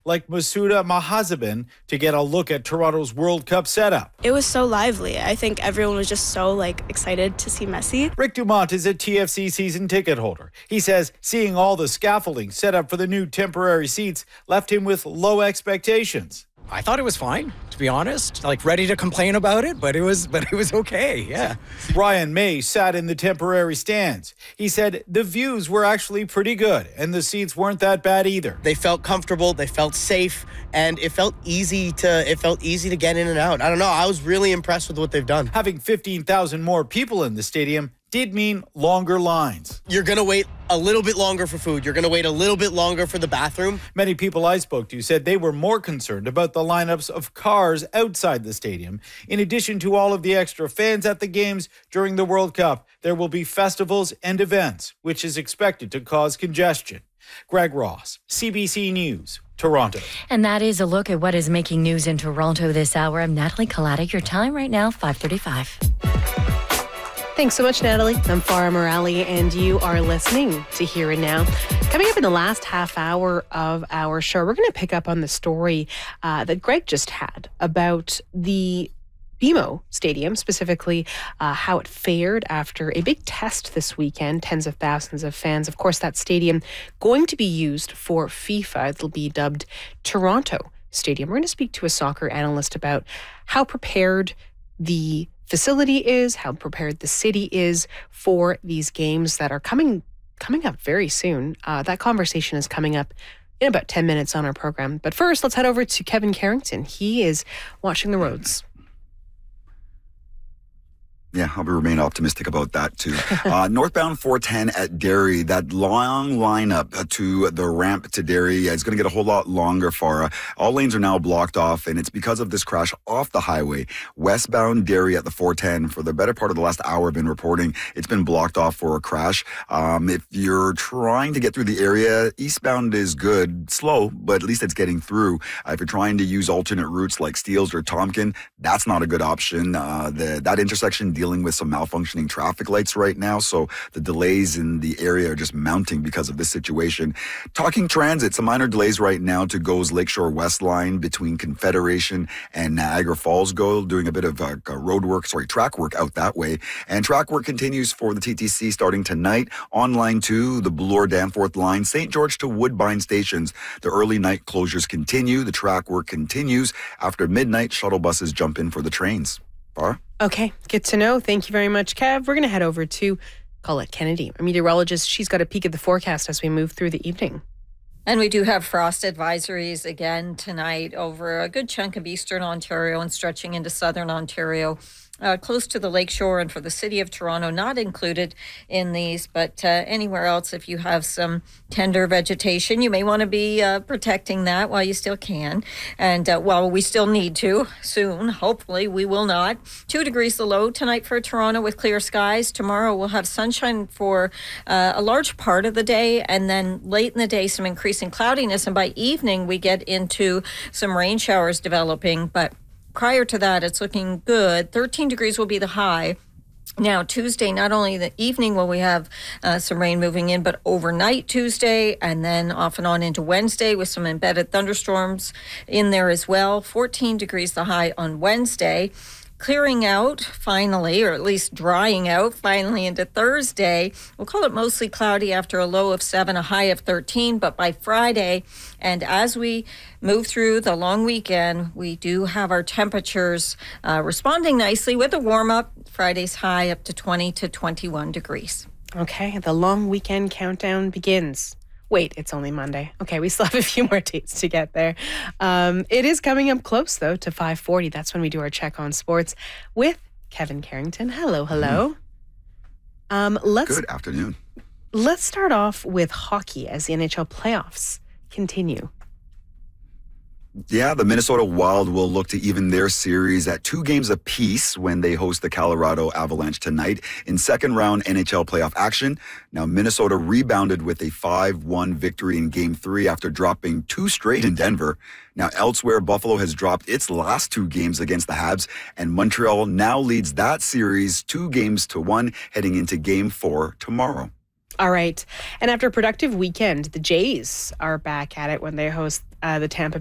like Masuda Mahazabin, to get a look at Toronto's World Cup setup. It was so lively. I think everyone was just so excited to see Messi. Rick Dumont is a TFC season ticket holder. He says seeing all the scaffolding set up for the new temporary seats left him with low expectations. I thought it was fine, to be honest. Ready to complain about it, but it was okay, yeah. Ryan May sat in the temporary stands. He said the views were actually pretty good and the seats weren't that bad either. They felt comfortable, they felt safe, and it felt easy to get in and out. I don't know, I was really impressed with what they've done. Having 15,000 more people in the stadium did mean longer lines. You're going to wait a little bit longer for food. You're going to wait a little bit longer for the bathroom. Many people I spoke to said they were more concerned about the lineups of cars outside the stadium. In addition to all of the extra fans at the games during the World Cup, there will be festivals and events, which is expected to cause congestion. Greg Ross, CBC News, Toronto. And that is a look at what is making news in Toronto this hour. I'm Natalie Kalata. Your time right now, 5:35. Thanks so much, Natalie. I'm Farah Morali, and you are listening to Here and Now. Coming up in the last half hour of our show, we're going to pick up on the story that Greg just had about the BMO Stadium, specifically how it fared after a big test this weekend. Tens of thousands of fans. Of course, that stadium going to be used for FIFA. It'll be dubbed Toronto Stadium. We're going to speak to a soccer analyst about how prepared the facility is, how prepared the city is for these games that are coming up very soon. That conversation is coming up in about 10 minutes on our program. But first, let's head over to Kevin Carrington. He is watching the roads. Yeah, I'll remain optimistic about that too. Northbound 410 at Derry, that long lineup to the ramp to Derry is going to get a whole lot longer, Farah. All lanes are now blocked off, and it's because of this crash off the highway. Westbound Derry at the 410, for the better part of the last hour, I've been reporting it's been blocked off for a crash. If you're trying to get through the area, eastbound is good, slow, but at least it's getting through. If you're trying to use alternate routes like Steeles or Tompkin, that's not a good option. That intersection dealing with some malfunctioning traffic lights right now, so the delays in the area are just mounting because of this situation. Talking transit, some minor delays right now to GO's Lakeshore West line between Confederation and Niagara Falls. GO doing a bit of track work out that way, and track work continues for the TTC starting tonight on line 2, the Bloor Danforth line, St. George to Woodbine stations. The early night closures continue. The track work continues. After midnight, shuttle buses jump in for the trains. Bar? Okay, good to know. Thank you very much, Kev. We're going to head over to Colette Kennedy, a meteorologist. She's got a peek at the forecast as we move through the evening. And we do have frost advisories again tonight over a good chunk of eastern Ontario and stretching into southern Ontario. Close to the lakeshore and for the city of Toronto, not included in these, but anywhere else, if you have some tender vegetation, you may want to be protecting that while you still can. And while we still need to soon, hopefully we will not. 2 degrees the low tonight for Toronto with clear skies. Tomorrow we'll have sunshine for a large part of the day, and then late in the day some increasing cloudiness, and by evening we get into some rain showers developing, but prior to that, it's looking good. 13 degrees will be the high. Now, Tuesday, not only the evening will we have some rain moving in, but overnight Tuesday, and then off and on into Wednesday with some embedded thunderstorms in there as well. 14 degrees the high on Wednesday. Clearing out finally, or at least drying out finally into Thursday. We'll call it mostly cloudy after a low of 7, a high of 13. But by Friday, and as we move through the long weekend, we do have our temperatures responding nicely with a warm up. Friday's high up to 20 to 21 degrees. Okay, the long weekend countdown begins. Wait, it's only Monday. Okay, we still have a few more dates to get there. It is coming up close, though, to 5:40. That's when we do our check on sports with Kevin Carrington. Hello. Good afternoon. Let's start off with hockey as the NHL playoffs continue. Yeah, the Minnesota Wild will look to even their series at 2 games apiece when they host the Colorado Avalanche tonight in second round NHL playoff action. Now, Minnesota rebounded with a 5-1 victory in Game 3 after dropping 2 straight in Denver. Now, elsewhere, Buffalo has dropped its last 2 games against the Habs, and Montreal now leads that series 2-1 heading into Game 4 tomorrow. All right. And after a productive weekend, the Jays are back at it when they host the Tampa